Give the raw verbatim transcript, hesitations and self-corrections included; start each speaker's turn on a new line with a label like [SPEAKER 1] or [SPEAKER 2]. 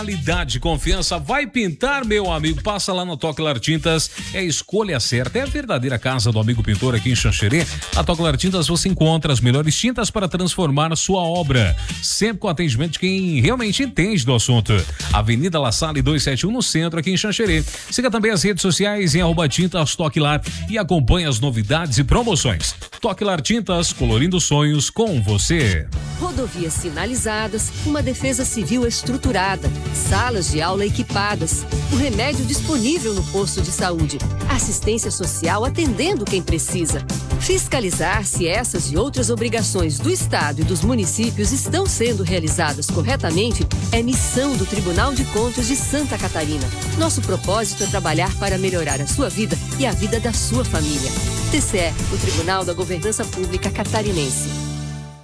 [SPEAKER 1] Qualidade, confiança, vai pintar, meu amigo, passa lá no Toclar Tintas, é a escolha certa, é a verdadeira casa do amigo pintor aqui em Xanxerê. A Toclar Tintas você encontra as melhores tintas para transformar sua obra, sempre com atendimento de quem realmente entende do assunto. Avenida La Salle duzentos e setenta e um no centro aqui em Xanxerê. Siga também as redes sociais em arroba Tintas Toclar e acompanhe as novidades e promoções. Toclar Tintas, colorindo sonhos com você.
[SPEAKER 2] Rodovias sinalizadas, uma defesa civil estruturada, salas de aula equipadas, o remédio disponível no posto de saúde, assistência social atendendo quem precisa. Fiscalizar se essas e outras obrigações do Estado e dos municípios estão sendo realizadas corretamente é missão do Tribunal de Contas de Santa Catarina. Nosso propósito é trabalhar para melhorar a sua vida e a vida da sua família. T C E, o Tribunal da Governança Pública Catarinense.